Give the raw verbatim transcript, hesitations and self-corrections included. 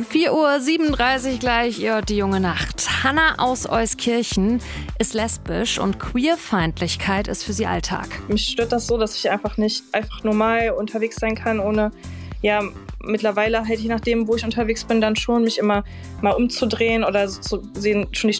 vier Uhr siebenunddreißig gleich, ihr hört die junge Nacht. Hanna aus Euskirchen ist lesbisch und Queerfeindlichkeit ist für sie Alltag. Mich stört das so, dass ich einfach nicht einfach normal unterwegs sein kann, ohne, ja, mittlerweile halt je nachdem, wo ich unterwegs bin, dann schon mich immer mal umzudrehen oder so zu sehen, schon die